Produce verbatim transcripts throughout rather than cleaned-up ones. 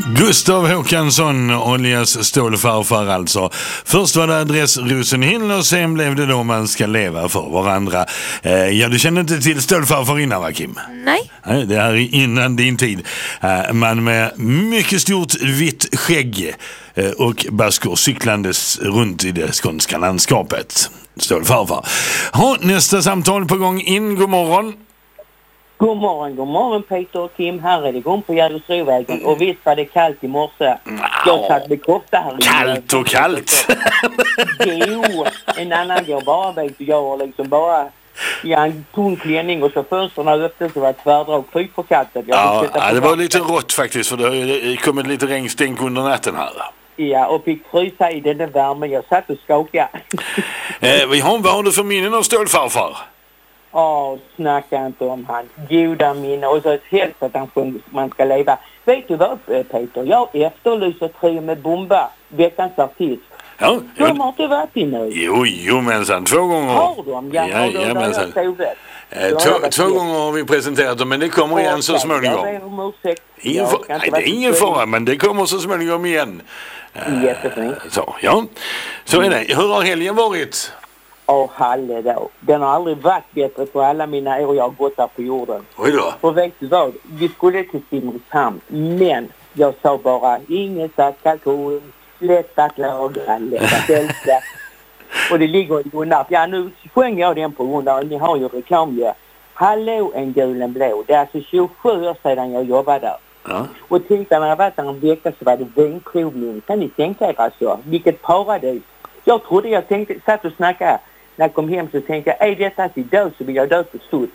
Gustav Håkansson, alias Stålfarfar alltså. Först var det adress Rosenhill och sen blev det då Man ska leva för varandra. Eh, ja, du känner inte till Stålfarfar innan, va, Kim? Nej. Nej, det här är innan din tid. Eh, man med mycket stort vitt skägg eh, och baskor cyklandes runt i det skånska landskapet. Stålfarfar. Ha, nästa samtal på gång in. God morgon. God morgon, god morgon Peter och Kim. Här är det gång på Jägersrovägen. Och visst var det kallt i morse. Jag satt med kofta här inne. Kallt och kallt. Jo, en annan går bara, vet du, jag har liksom bara i en tunn klänning och så fönsterna öppnade så var det tvärdrag fy på katten. Ja, ja, det var lite rått faktiskt för det kom ett lite regnstänk under natten här. Ja, och fick frysa i den där värmen. Jag satt och skakade. eh, vi har, vad har du för minnen av Stålfarfar? Åh, snacka inte om han. Goda minne. Och så helst att han sjöng Man ska leva. Vet du vad, Peter? Jag efterlyser Trio med Bomba. Veckans artist. Ja, de ja. har inte varit i nu. Jo, jo, mensan. Två gånger. Har de? Ja, ja, har de ja, mensan. Eh, två, två gånger har vi presenterat dem, men det kommer igen så småningom. Ingen for, nej, det är ingen fara, men det kommer så småningom igen. Eh, Jättefint. Så, ja. Så är det. Hur har helgen varit? Åh, halle då. Den har aldrig varit bättre på alla mina år jag har gått där på jorden. Oj då. Och vet du vad? Vi skulle till Simrishamn, men jag sa bara inget satt kalkon, lätt att laga, lätt att älska. Och det ligger i grund. Ja, nu sjöng jag den på grund av, ni har ju reklam ju. Hallå, en gul, en blå. Det är alltså tjugosju år sedan jag jobbade där. Ja. Och tänkte när jag var där en vecka så var det vinprovning. Kan ni tänka er alltså? Vilket paradis. Jag trodde, jag tänkte, satt och snackade. När jag kom hem så tänkte jag, är detta att dö så vill jag dö på studs.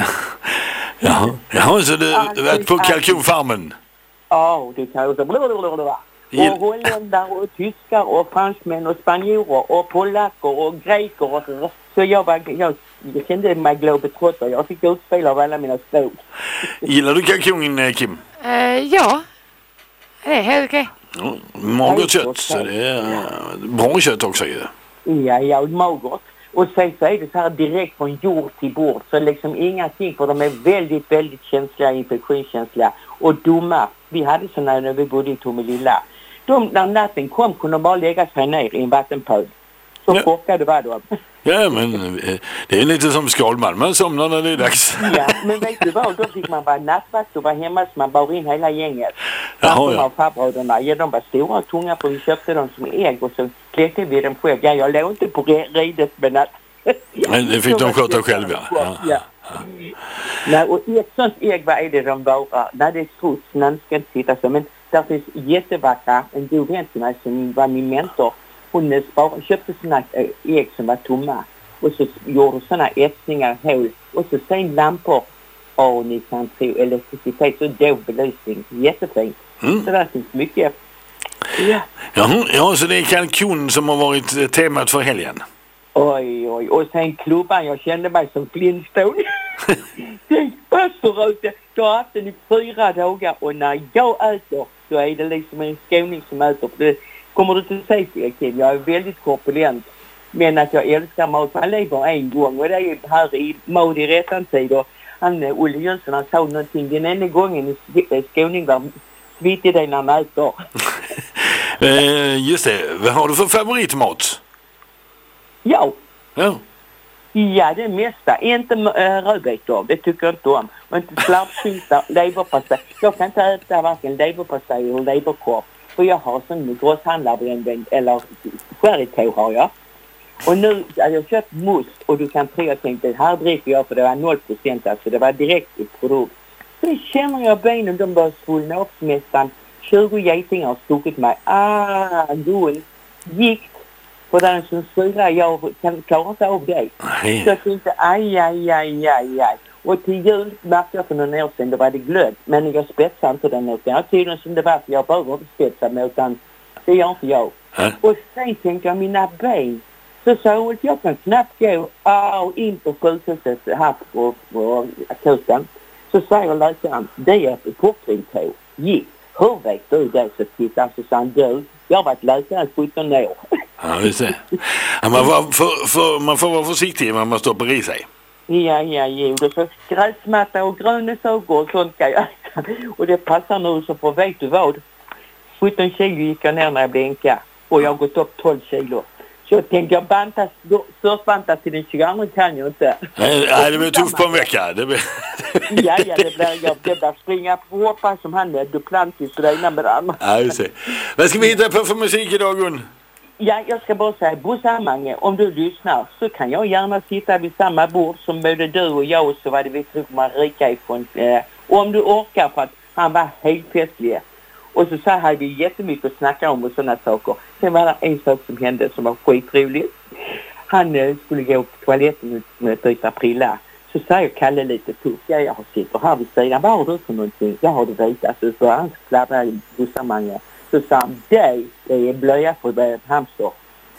Ja, ja, så du var på kalkonfarmen? Ja, det kan ju så blablabla. Och holländare och tyskar och fransmän och spanjorer och polacker och greker och så. Så jag var, jag, jag kände mig globetrotter. Jag fick utspel av alla mina språk. Gillar du kalkon, Kim? Uh, ja, det är helt okej. Ja, magert kött, så det är uh, bra kött också ju. Ja, ja, magert. Och sen så är det så här direkt från jord till bord. Så liksom ingenting, för de är väldigt, väldigt känsliga, infektionskänsliga och dumma. Vi hade sådana när vi bodde i Tomelilla. De, när natten kom kunde de bara lägga sig ner i en vattenpöl. Så ja. Chockade var de. Ja, men det är lite som Skalman. Man somnar när det är dags. Ja, men vet du vad? Då fick man vara nattvakt och vara hemma så man bar in hela gänget. Jaha, ja. Av farbröderna. Ja, de var stora och tunga för vi köpte dem som ägg och så kläckte vi dem själv. Ja, jag låg inte på ridet men att... Men det fick de sköta själva. Ja. Ja. Ja. Nej, och ett sånt ägg, vad är det de bara? Nej, det är struts, man ska inte sitta så. Men där finns jättevackra, en god vän till mig som var min mentor. Hon spara, köpte såna ägg som var tomma. Och så gjorde såna etsningar hål. Och så sen lampor. Och ni kan tro elektricitet och då belysning. Jättefint. Mm. Så där finns mycket. Ja. Ja, ja, så det är kalkon som har varit temat för helgen. Oj, oj. Och sen klubban, jag kände mig som Flintstone. Tänk, österut. Jag har haft den i fyra dagar. Och när jag äter så är det liksom en skåning som äter. Det kommer du till säga till Kim. Jag är väldigt korpulent. Men att jag älskar mat. Han lever en gång. Och det är här i Maud i rättan tid. Och han, Olle Jönsson, han sa någonting. Den enda gången i skåning var svitt i dig när man äter. eh, just det. Vad har du för favoritmat? Ja. Ja. Ja, det mesta. Inte äh, rödbetor, det tycker jag inte om. Och inte slappsylta, leverpastej. Jag kan inte äta varken leverpastej eller leverkorv. För jag har sån grosshandlarbrännben, eller sherrytå har jag. Och nu har jag köpt mousse och du kan tro jag tänkte, här dricker jag för det var noll procent, alltså det var direkt i produkt. Så känner jag benen, de börjar svullna upp nästan. tjugo getingar har stuckit mig. Ah, gul. Gick. För den som syra, jag kan klara inte av det. Nej. Så jag tänkte, aj, aj, aj, aj, aj. Och till jul märkte jag för några år sedan, då var det glöd. Men jag spetsade inte den utan jag tydligen som det var, för jag behöver inte spetsa mig utan det gör inte jag. Äh? Och sen tänkte jag, mina ben. Så sa jag, jag kan knappt gå ah, in på sjukhuset här på, på akuten. Så säger läkaren, det är ett portvinkå. Gick. Hur vet du det? Så tittar så sa han, du, jag har varit läkare i sjutton år. Ja, just det. Ja, man, får, för, för, man får vara försiktig, man måste stoppa i sig. Ja, ja, jo. Så gräsmatta och gröna sågor och sånt ska jag äta. Och det passar nu så för vet du vad? sjutton kilo gick jag ner när jag bänkade. Och jag har gått upp tolv kilo. Så jag tänkte jag bantas, först bantas till den tjugoandra kan jag inte. Nej, nej det blir tufft på en vecka. Det blir... ja, ja, det blir jag. Det blir springa på hoppa som han är. Duplantis och det ena med det andra. Ja, just det. Vad ska vi hitta på för musik idag, Gun? Ja, jag ska bara säga, Bosse Mange, om du lyssnar så kan jag gärna sitta vid samma bord som både du och jag och så var det vi tog Marika ifrån. Eh, och om du orkar, för att han var helt festlig. Och så sa han vi jättemycket att snacka om och sådana saker. Sen var det en sak som hände som var skitroligt. Han eh, skulle gå på toaletten med ett byta prilla. Så sa jag Kalle lite tufft. Ja, jag har sitter här vid sidan. Vad har du för någonting? Jag har det vita. Så så han klappade i bussammange. Så sa han, det, det är blöja för hamster.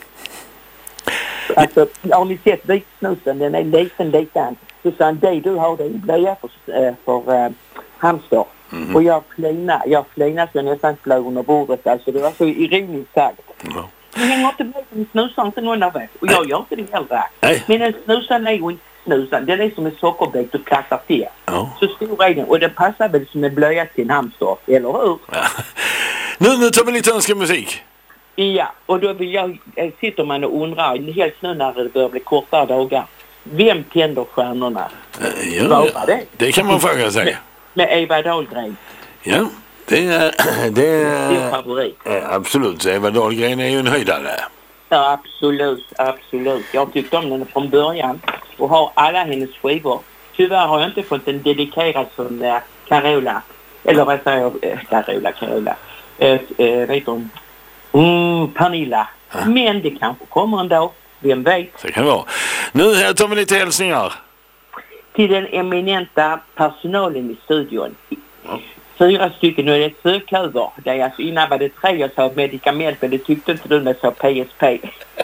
Alltså, har ni sett vitsnusen? Den är liten, liten. Så sa han, det du har det är blöja för, äh, för äh, hamster. Mm. Och jag flinar, jag flinar så jag nästan flög under bordet. Alltså det var så ironiskt sagt. Mm. Men jag har inte blivit en snusar inte någon av er. Och jag gör inte det heller. Nej. Men en snusar är ju en snusar. Den är som en sockerbäck du kastar till. Oh. Så stor är den. Och den passar väl som en blöja till en hamster. Eller hur? Ja. Nu, nu tar vi lite önska musik. Ja, och då vill jag, sitter man och undrar, helst nu när det börjar bli kortare dagar. Vem tänder stjärnorna? Uh, ja, ja. Det? det kan man fråga sig. Med, med Eva Dahlgren. Ja, det är... Det är, det är favorit. Absolut, Eva Dahlgren är ju en höjdare. Ja, absolut, absolut. Jag tyckte om henne från början och har alla hennes skivor. Tyvärr har jag inte fått en dedikerad som äh, Carola. Eller vad säger jag? Äh, Carola, Carola. Äh, äh, vet hon? Mm, Pernilla. Ja. Men det kanske kommer en dag. Vem vet? Så kan det vara. Nu här tar vi lite hälsningar. Till den eminenta personalen i studion. Ja. Fyra stycken, nu är det söklöver. Det är alltså innan var det tre jag sa medicament, men det tyckte inte du när jag sa P S P.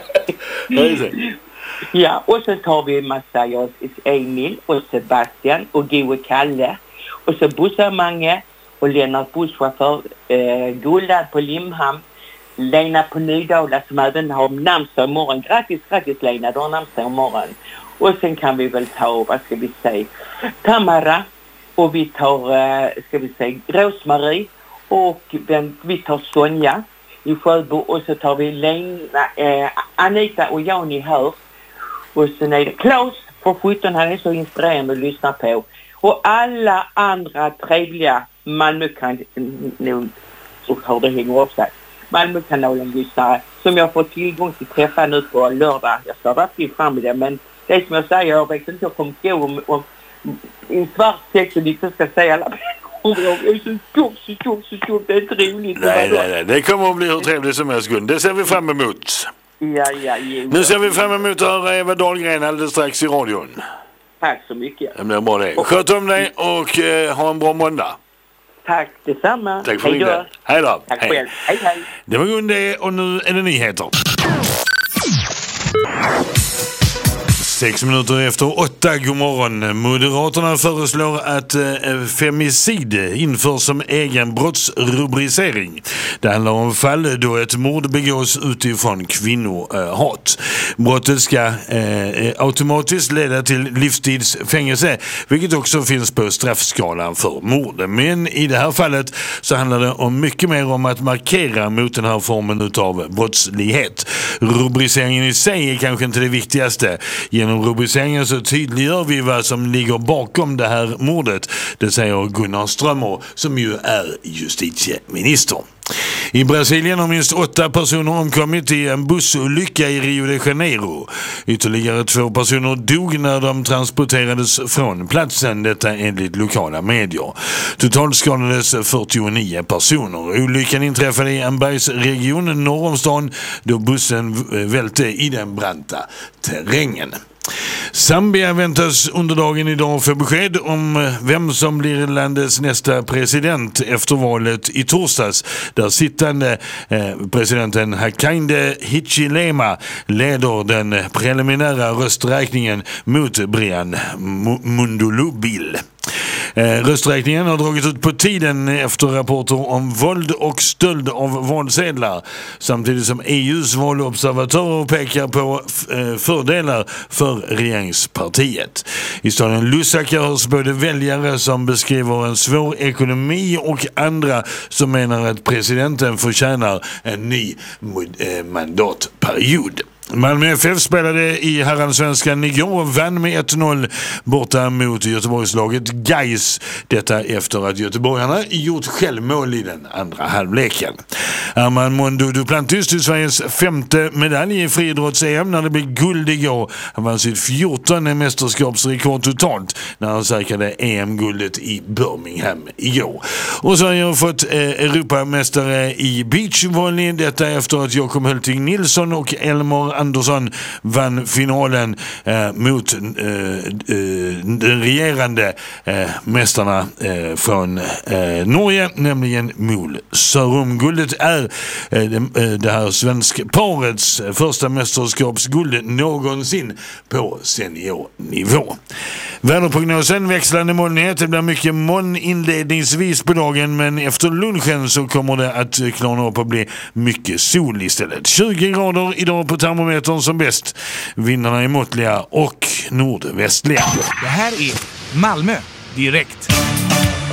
Ja, och så tar vi en massa jag, Emil och Sebastian och Go och Kalle. Och så Bosse Mange och Lennart busschaufför, eh, Gulla på Limhamn, Lena på Nydala som även har namnsdag imorgon. Grattis, grattis Lena, du har namnsdag imorgon. Och sen kan vi väl ta, vad ska vi säga, Tamara. Och vi tar, ska vi säga, Rosmarie och vi tar Sonja i Sjöbo och så tar vi Lena, eh, Anita och Jani här. Och sen är det Klaus för sjutton, han är så inspirerande att lyssna på. Och alla andra trevliga Malmökan, nu så har det hänger upp sig, Malmökanalen-lyssnare som jag får tillgång till träffa nu på lördag. Jag ska vara till fram i det, men det som jag säger, jag vet inte, jag kommer gå om, om i svart text och inte ska säga alla jag är så tjock, så tjock, så tjock, det är inte roligt. Nej, nej, nej, det kommer att bli hur trevligt som helst, Gun. Det ser vi fram emot. Ja, ja, ja. Nu ser vi fram emot att höra Eva Dahlgren alldeles strax i radion. Tack så mycket. Det blir bra det. Sköt om dig och eh, ha en bra måndag. Tack detsamma. Tack för det. Hej då. Tack hej. Själv. Hej, hej. Det var Gun det och nu är det nyheter. Sex minuter efter åtta, god morgon. Moderaterna föreslår att eh, femicid införs som egen brottsrubricering. Det handlar om fall då ett mord begås utifrån kvinnohat. Brottet ska eh, automatiskt leda till livstidsfängelse, vilket också finns på straffskalan för mord. Men i det här fallet så handlar det om mycket mer om att markera mot den här formen av brottslighet. Rubriceringen i sig är kanske inte det viktigaste. Genom rubriceringen så tydliggör vi vad som ligger bakom det här mordet. Det säger Gunnar Strömmer som ju är justitieminister. I Brasilien har minst åtta personer omkommit i en bussolycka i Rio de Janeiro. Ytterligare två personer dog när de transporterades från platsen, detta enligt lokala medier. Totalt skadades fyrtionio personer. Olyckan inträffade i en bergsregion norr om stan då bussen välte i den branta terrängen. Zambia väntas under dagen idag få besked om vem som blir landets nästa president efter valet i torsdags, där sittande eh, presidenten Hakainde Hichilema leder den preliminära rösträkningen mot Brian Mundulubil. Rösträkningen har dragit ut på tiden efter rapporter om våld och stöld av valsedlar, samtidigt som E U:s valobservatörer pekar på fördelar för regeringspartiet. I staden Lusaka hörs både väljare som beskriver en svår ekonomi och andra som menar att presidenten förtjänar en ny mandatperiod. Malmö F F spelade i herransvenskan igår och vann med ett noll borta mot Göteborgslaget Gais. Detta efter att göteborgarna gjort självmål i den andra halvleken. Armand Mondo Duplantis till Sveriges femte medalj i friidrotts-E M när det blev guld igår. Han vann sitt fjortonde mästerskapsrekord totalt när han säkrade E M-guldet i Birmingham igår. Och så har jag fått eh, Europamästare i beachvolley. Detta efter att Jakob Hulting Nilsson och Elmar Andersson vann finalen eh, mot eh, eh, den regerande eh, mästarna eh, från eh, Norge, nämligen Mol Sørum. Guldet är eh, det, det här svenska parets första mästerskapsguld någonsin på seniornivå. Väderprognosen växlande molnighet. Det blir mycket moln inledningsvis på dagen, men efter lunchen så kommer det att klarna upp och bli mycket sol istället. tjugo grader idag på termometern som bäst. Vindarna är måttliga och nordvästliga. Det här är Malmö direkt.